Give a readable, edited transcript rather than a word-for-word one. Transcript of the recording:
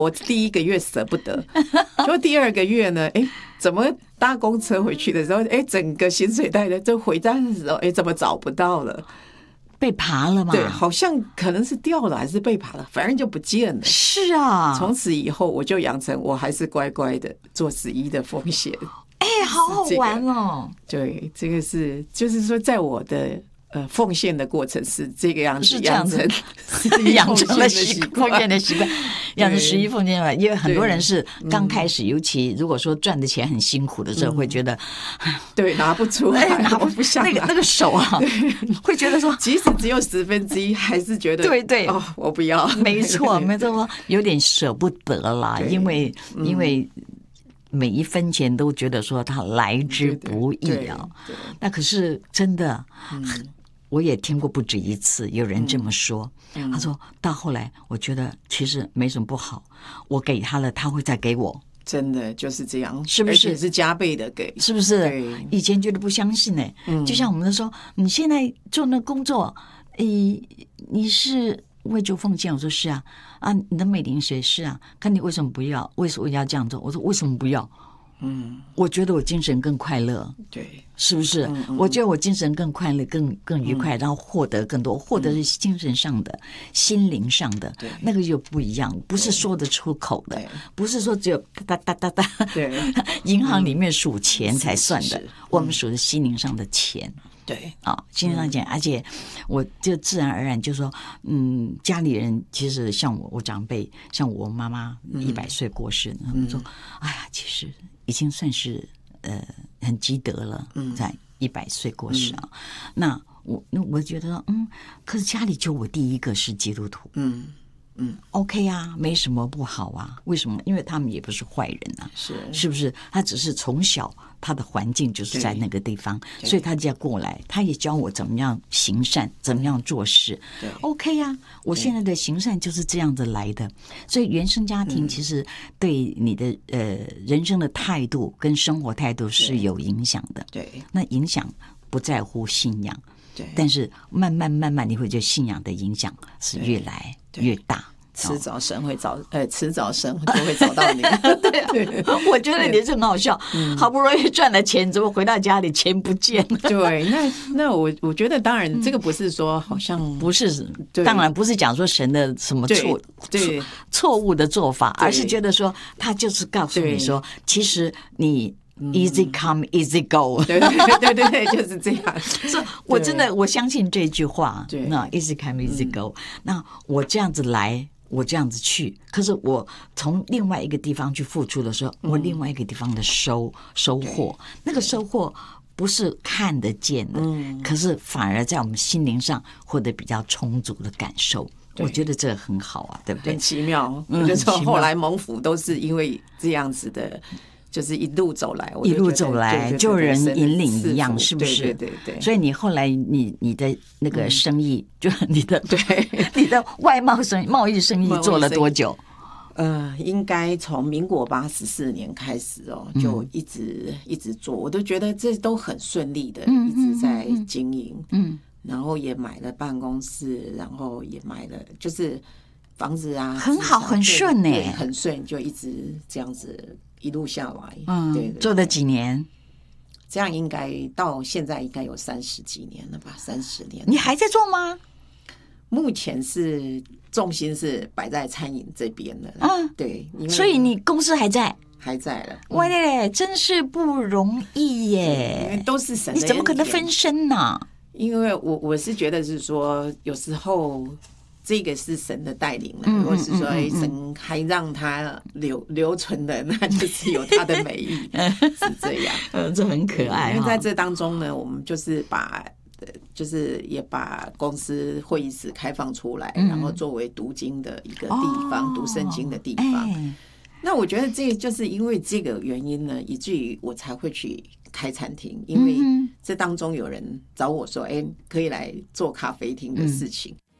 我第1个月舍不得，就第2个月呢，怎么搭公车回去的时候，整个薪水袋的就回家的时候，怎么找不到了？ 被扒了吗？ 对，好像可能是掉了还是被扒了，反正就不见了。 是啊， 从此以后我就养成我还是乖乖的做11的风险。 好好玩哦。 对，这个是就是说在我的奉献的过程是这个样子， 是这样子养成了奉献的习惯，养成11奉献了。因为很多人是刚开始，尤其如果说赚的钱很辛苦的时候，会觉得对拿不出来， 拿不下那个手啊，会觉得说， 即使只有1/10，还是觉得对我不要。 没错，有点舍不得啦，因为每一分钱都觉得说他来之不易啊。那可是真的，我也听过不止一次有人这么说。他说到后来，我觉得其实没什么不好，我给他了，他会再给我。 真的就是这样， 是不是？ 而且是加倍的给， 是不是？以前觉得不相信呢，就像我们说，你现在做那工作，你是为主奉献？我说是啊，你的美龄谁是啊？看你为什么不要？为什么要这样做？我说为什么不要？我觉得我精神更快乐， 对， 是不是？我觉得我精神更快乐，更愉快，然后获得更多，获得是精神上的、心灵上的，那个就不一样，不是说得出口的，不是说只有哒哒哒哒哒，对，银行里面数钱才算的，我们数的心灵上的钱。 对心灵上讲，而且我就自然而然就说，家里人其实像我长辈，像我妈妈100岁过世，他们说，哎呀，其实已经算是很积德了，在100岁过世啊。那我觉得可是家里就我第一个是基督徒，OK 啊，没什么不好啊。为什么？因为他们也不是坏人啊，是不是？他只是从小他的环境就是在那个地方，所以他就要过来，他也教我怎么样行善，怎么样做事。OK 啊，我现在的行善就是这样子来的。所以原生家庭其实对你的人生的态度跟生活态度是有影响的。对，那影响不在乎信仰，但是慢慢你会觉得信仰的影响是越来越大。 迟早神会迟早神就会找到你。 对，我觉得你是很好笑，好不容易赚了钱，怎么回到家里钱不见了？ 对，那我觉得当然这个不是说好像不是，当然不是讲说神的什么错误的做法，而是觉得说他就是告诉你说，其实你。Easy come, easy go。 对，就是这样。 所以我真的我相信这句话。那 easy come, easy go。那我这样子来，我这样子去，可是我从另外一个地方去付出的时候，我另外一个地方的收获，那个收获不是看得见的，可是反而在我们心灵上获得比较充足的感受。我觉得这个很好啊，对不对？ 很奇妙。我就说后来蒙福都是因为这样子的。就是一路走来， 就人引领一样，是不是？ 对。 所以你后来你的那个生意，就你的你的外贸易生意做了多久？ 应该从民国84年开始就一直做，我都觉得这都很顺利的，一直在经营。然后也买了办公室，然后也买了就是房子啊， 很好，很顺呢， 很顺，就一直这样子。一路下来，对， 做了几年？ 这样应该到现在应该有30几年了吧？30年。 你还在做吗？ 目前是重心是摆在餐饮这边的，对。 所以你公司还在了。 哇嘞，真是不容易耶！ 因为都是神的， 你怎么可能分身呢？ 因为我是觉得是说，有时候。这个是神的带领了，或是说神还让他留存的，那就是有他的美意，是这样。 这很可爱。 因为在这当中呢，我们就是也把公司会议室开放出来，然后作为读经的一个地方，读圣经的地方。那我觉得这就是因为这个原因呢，以至于我才会去开餐厅，因为这当中有人找我说，可以来做咖啡厅的事情。